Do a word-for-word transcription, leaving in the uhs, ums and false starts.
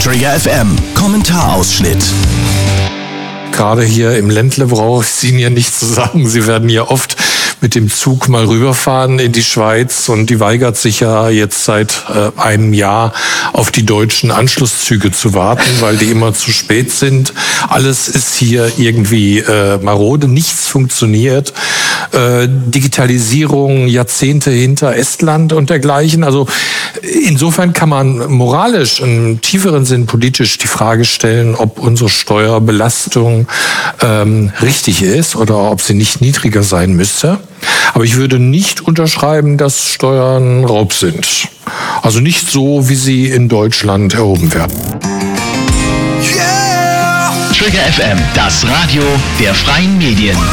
Trigger F M, Kommentarausschnitt. Gerade hier im Ländle brauche ich Ihnen ja nicht zu sagen. Sie werden ja oft mit dem Zug mal rüberfahren in die Schweiz und die weigert sich ja jetzt seit äh, einem Jahr auf die deutschen Anschlusszüge zu warten, weil die immer zu spät sind. Alles ist hier irgendwie äh, marode, nichts funktioniert. Äh, Digitalisierung Jahrzehnte hinter Estland und dergleichen. Also insofern kann man moralisch, im tieferen Sinn politisch die Frage stellen, ob unsere Steuerbelastung ähm, richtig ist oder ob sie nicht niedriger sein müsste. Aber ich würde nicht unterschreiben, dass Steuern Raub sind. Also nicht so, wie sie in Deutschland erhoben werden. Yeah! Trigger F M, das Radio der freien Medien.